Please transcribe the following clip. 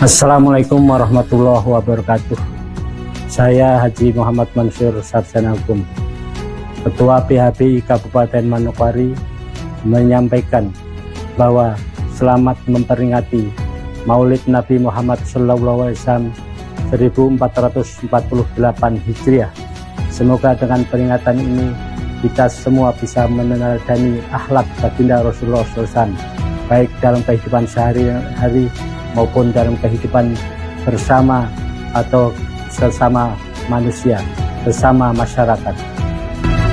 Assalamualaikum warahmatullahi wabarakatuh. Saya Haji Muhammad Mansur, Sarjana Hukum, Ketua PHBI Kabupaten Manokwari, menyampaikan bahwa selamat memperingati Maulid Nabi Muhammad SAW 1448 Hijriah. Semoga dengan peringatan ini kita semua bisa meneladani akhlak baginda Rasulullah SAW, baik dalam kehidupan sehari-hari maupun dalam kehidupan bersama atau sesama manusia, bersama masyarakat.